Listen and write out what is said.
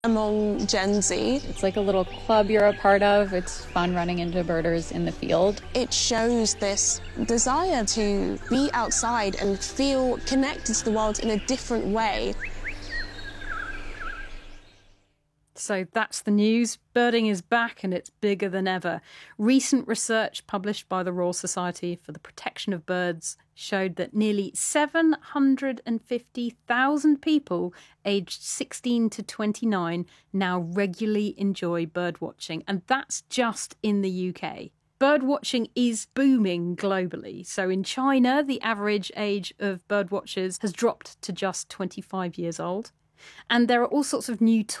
among Gen Z. It's like a little club you're a part of. It's fun running into birders in the field. It shows this desire to be outside and feel connected to the world in a different way. So that's the news. Birding is back and it's bigger than ever. Recent research published by the Royal Society for the Protection of Birds showed that nearly 750,000 people aged 16 to 29 now regularly enjoy birdwatching, and that's just in the UK. Birdwatching is booming globally. So in China, the average age of birdwatchers has dropped to just 25 years old. And there are all sorts of new